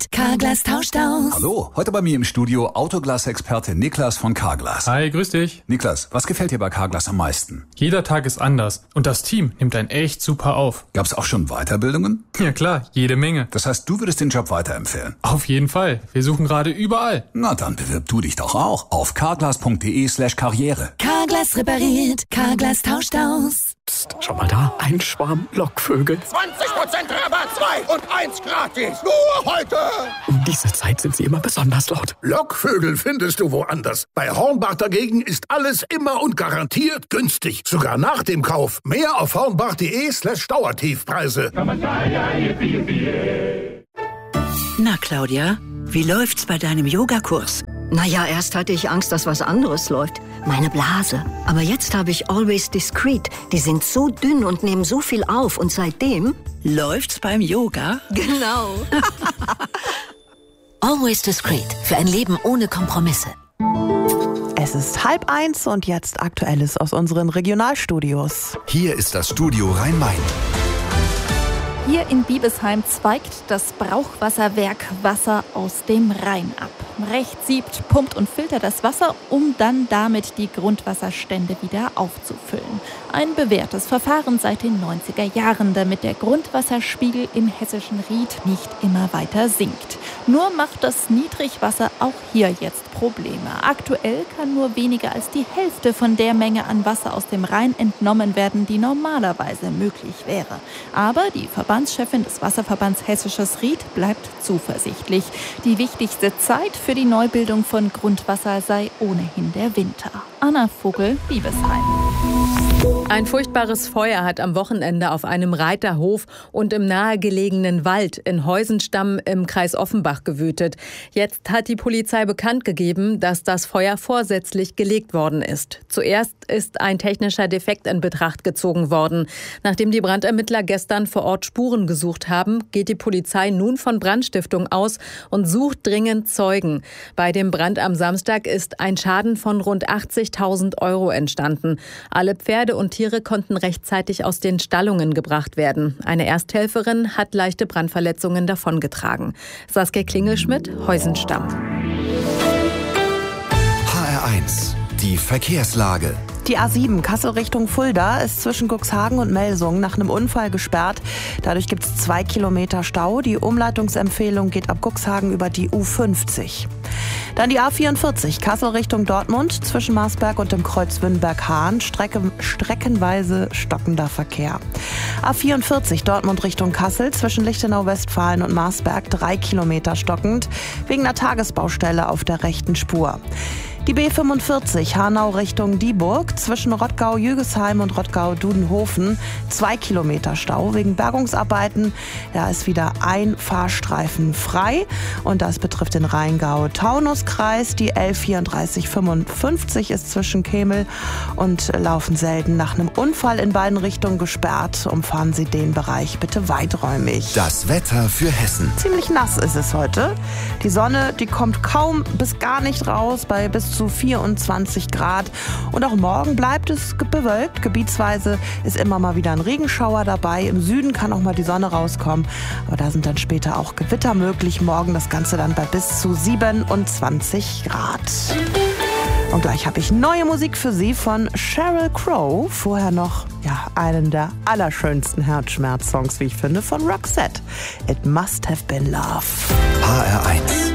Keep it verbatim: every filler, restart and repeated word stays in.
repariert, Carglass tauscht aus. Hallo, heute bei mir im Studio Autoglas-Experte Niklas von Carglass. Hi, grüß dich. Niklas, was gefällt dir bei Carglass am meisten? Jeder Tag ist anders und das Team nimmt einen echt super auf. Gab's auch schon Weiterbildungen? Ja klar, jede Menge. Das heißt, du würdest den Job weiterempfehlen? Auf jeden Fall. Wir suchen gerade überall. Na dann bewirb du dich doch auch auf carglass.de slash karriere. Carglass repariert, Carglass tauscht aus. Psst, schau mal da, ein Schwarm Lockvögel. zwanzig Prozent Rabatt, zwei und eins gratis. Nur heute. Um diese Zeit sind sie immer besonders laut. Lockvögel findest du woanders. Bei Hornbach dagegen ist alles immer und garantiert günstig. Sogar nach dem Kauf. Mehr auf hornbach.de slash Dauertiefpreise. Na, Claudia, wie läuft's bei deinem Yogakurs? Naja, erst hatte ich Angst, dass was anderes läuft. Meine Blase. Aber jetzt habe ich Always Discreet. Die sind so dünn und nehmen so viel auf. Und seitdem... Läuft's beim Yoga? Genau. Always Discreet. Für ein Leben ohne Kompromisse. Es ist halb eins und jetzt Aktuelles aus unseren Regionalstudios. Hier ist das Studio Rhein-Main. Hier in Biebesheim zweigt das Brauchwasserwerk Wasser aus dem Rhein ab. Rechts siebt, pumpt und filtert das Wasser, um dann damit die Grundwasserstände wieder aufzufüllen. Ein bewährtes Verfahren seit den neunziger Jahren, damit der Grundwasserspiegel im hessischen Ried nicht immer weiter sinkt. Nur macht das Niedrigwasser auch hier jetzt Probleme. Aktuell kann nur weniger als die Hälfte von der Menge an Wasser aus dem Rhein entnommen werden, die normalerweise möglich wäre. Aber die Verbandschefin des Wasserverbands Hessisches Ried bleibt zuversichtlich. Die wichtigste Zeit für die Neubildung von Grundwasser sei ohnehin der Winter. Anna Vogel, Biebesheim. Ein furchtbares Feuer hat am Wochenende auf einem Reiterhof und im nahegelegenen Wald in Heusenstamm im Kreis Offenbach gewütet. Jetzt hat die Polizei bekannt gegeben, dass das Feuer vorsätzlich gelegt worden ist. Zuerst ist ein technischer Defekt in Betracht gezogen worden. Nachdem die Brandermittler gestern vor Ort Spuren gesucht haben, geht die Polizei nun von Brandstiftung aus und sucht dringend Zeugen. Bei dem Brand am Samstag ist ein Schaden von rund achtzigtausend Euro entstanden. Alle Pferde und Tiere konnten rechtzeitig aus den Stallungen gebracht werden. Eine Ersthelferin hat leichte Brandverletzungen davongetragen. Saskia Klingelschmidt, Heusenstamm. H R eins, die Verkehrslage. Die A sieben Kassel Richtung Fulda ist zwischen Cuxhagen und Melsungen nach einem Unfall gesperrt. Dadurch gibt es zwei Kilometer Stau. Die Umleitungsempfehlung geht ab Cuxhagen über die U fünfzig. Dann die A vierundvierzig Kassel Richtung Dortmund zwischen Marsberg und dem Kreuz Wünnberg-Hahn. Strecke, streckenweise stockender Verkehr. A vierundvierzig Dortmund Richtung Kassel zwischen Lichtenau-Westfalen und Marsberg drei Kilometer stockend wegen einer Tagesbaustelle auf der rechten Spur. Die B fünfundvierzig Hanau Richtung Dieburg zwischen Rottgau-Jügesheim und Rottgau-Dudenhofen zwei Kilometer Stau wegen Bergungsarbeiten. Da ist wieder ein Fahrstreifen frei und das betrifft den Rheingau-Taunus-Kreis. Die L vierunddreißig fünfundfünfzig ist zwischen Kemel und Laufenselden nach einem Unfall in beiden Richtungen gesperrt. Umfahren Sie den Bereich bitte weiträumig. Das Wetter für Hessen. Ziemlich nass ist es heute. Die Sonne, die kommt kaum bis gar nicht raus bei bis zu vierundzwanzig Grad. Und auch morgen bleibt es bewölkt. Gebietsweise ist immer mal wieder ein Regenschauer dabei. Im Süden kann auch mal die Sonne rauskommen. Aber da sind dann später auch Gewitter möglich. Morgen das Ganze dann bei bis zu siebenundzwanzig Grad. Und gleich habe ich neue Musik für Sie von Sheryl Crow. Vorher noch ja, einen der allerschönsten Herzschmerz-Songs, wie ich finde, von Roxette. It Must Have Been Love. H R eins.